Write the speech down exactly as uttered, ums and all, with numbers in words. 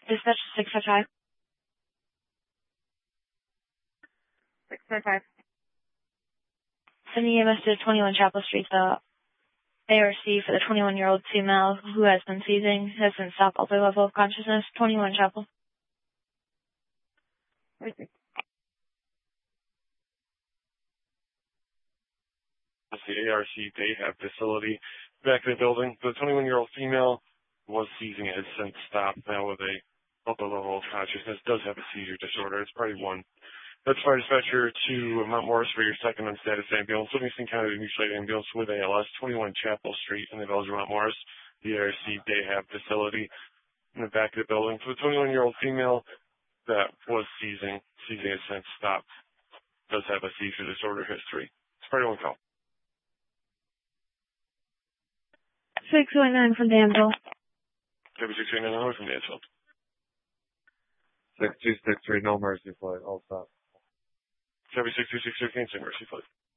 Dispatch six five five. six five five. Sending E M S to twenty-one Chapel Street, the A R C for the twenty-one-year-old female who has been seizing, has been stopped at their level of consciousness. twenty-one Chapel. That's the A R C Dayhab facility back in the building. The twenty-one-year-old female was seizing and has since stopped now with a upper level of consciousness. Does have a seizure disorder. It's probably one. That's fire dispatcher to Mount Morris for your second on status ambulance. Livingston County Mutual Aid Ambulance with A L S, twenty-one Chapel Street in the village of Mount Morris, the A R C Dayhab facility in the back of the building. For the twenty-one-year-old female that was seizing, seizing has since stopped. Does have a seizure disorder history. It's probably one call. six one nine from Danville. W six eight nine from Danville. six two six three, no mercy flight, all stop. W six two six three, Mercy flight.